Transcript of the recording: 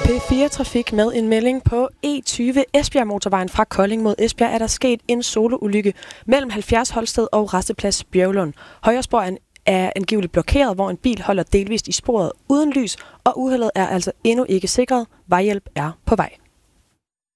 P4 Trafik med en melding på E20 Esbjerg motorvejen fra Kolding mod Esbjerg er der sket en soloulykke mellem 70 Holsted og Rasteplads Bjørglund. Højre spor er angiveligt blokeret, hvor en bil holder delvist i sporet uden lys, og uheldet er altså endnu ikke sikret. Vejhjælp er på vej.